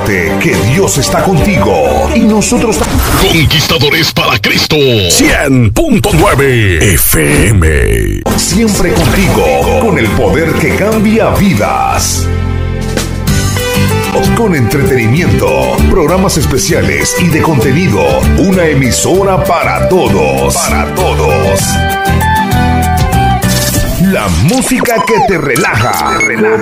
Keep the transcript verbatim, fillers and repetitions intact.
Recuérdate que Dios está contigo y nosotros también. Conquistadores para Cristo. cien punto nueve F M. Siempre contigo, con el poder que cambia vidas. Con entretenimiento, programas especiales y de contenido. Una emisora para todos. Para todos. La música que te relaja. Te relaja.